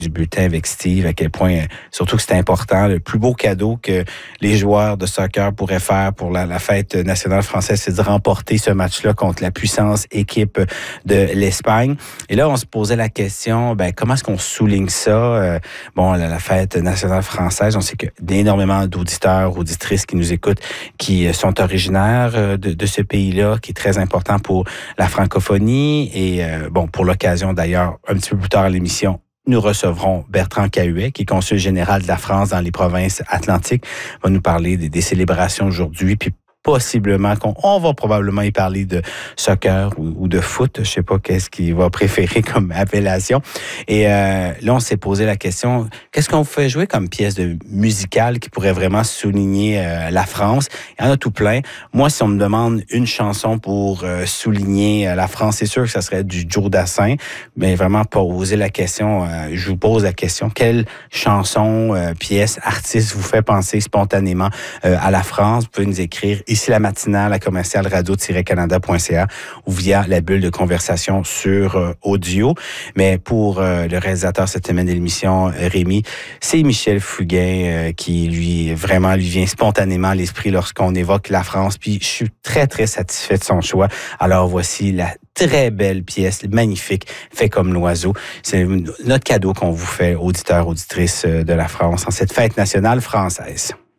du bulletin avec Steve, à quel point, surtout que c'est important, le plus beau cadeau que les joueurs de soccer pourraient faire pour la fête nationale française, c'est de remporter ce match-là contre la puissance équipe de l'Espagne. Et là, on se posait la question, comment est-ce qu'on souligne ça? La fête nationale française, on sait qu'il y a énormément d'auditeurs, auditrices qui nous écoutent, qui sont originaires de ce pays-là, qui est très important pour la francophonie. Et pour l'occasion d'ailleurs, un petit peu plus tard à l'émission, nous recevrons Bertrand Cahuet, qui est consul général de la France dans les provinces atlantiques. Il va nous parler des célébrations aujourd'hui, puis possiblement on va probablement y parler de soccer ou de foot. Je sais pas qu'est-ce qu'il va préférer comme appellation. Et là, on s'est posé la question, qu'est-ce qu'on fait jouer comme pièce musicale qui pourrait vraiment souligner la France? Il y en a tout plein. Moi, si on me demande une chanson pour souligner la France, c'est sûr que ça serait du Joe Dassin. Mais vraiment, poser la question, je vous pose la question, quelle chanson, pièce, artiste vous fait penser spontanément à la France? Vous pouvez nous écrire ici la matinale à commercial radio-canada.ca ou via la bulle de conversation sur audio. Mais pour le réalisateur cette semaine de l'émission, Rémi, c'est Michel Fugain qui lui vient spontanément à l'esprit lorsqu'on évoque la France. Puis je suis très, très satisfait de son choix. Alors voici la très belle pièce, magnifique, fait comme l'oiseau. C'est notre cadeau qu'on vous fait, auditeurs, auditrices de la France, en cette fête nationale française.